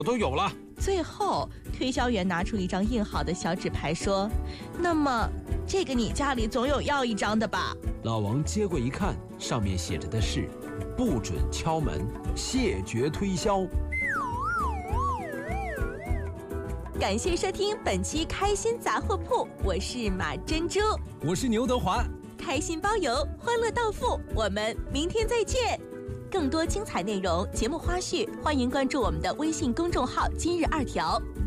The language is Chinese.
我都有了。 最后，推销员拿出一张印好的小纸牌说：“那么，这个你家里总有要一张的吧？” 老王接过一看，上面写着的是“不准敲门，谢绝推销”。 感谢收听本期开心杂货铺，我是马珍珠， 我是牛德华， 开心包邮，欢乐到付，我们明天再见。更多精彩内容、节目花絮，欢迎关注我们的微信公众号“今日二条”。